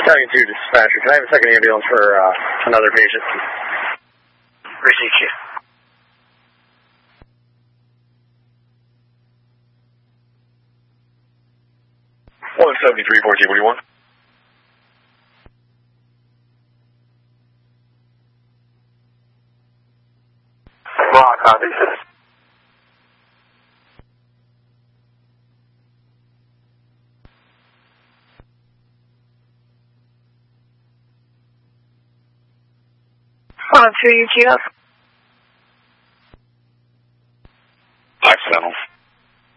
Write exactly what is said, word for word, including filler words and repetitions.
Talking to dispatcher, can I have a second ambulance for uh, another patient? Received, Chief. one seventy-three, fourteen forty-one. Rock, copy. one two U G F.